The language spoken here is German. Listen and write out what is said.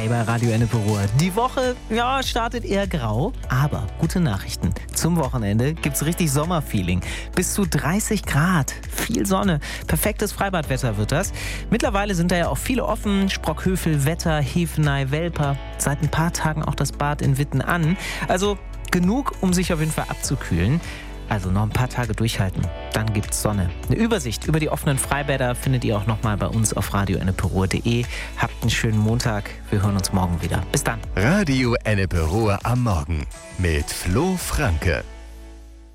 Hi bei Radio Ennepe-Ruhr. Die Woche, startet eher grau, aber gute Nachrichten. Zum Wochenende gibt's richtig Sommerfeeling. Bis zu 30 Grad, viel Sonne, perfektes Freibadwetter wird das. Mittlerweile sind da ja auch viele offen. Sprockhövel, Wetter, Hefenay, Welper. Seit ein paar Tagen auch das Bad in Witten an. Also genug, um sich auf jeden Fall abzukühlen. Also noch ein paar Tage durchhalten, dann gibt's Sonne. Eine Übersicht über die offenen Freibäder findet ihr auch nochmal bei uns auf radioennepe-ruhr.de. Habt einen schönen Montag, wir hören uns morgen wieder. Bis dann. Radio Ennepe-Ruhr am Morgen mit Flo Franke.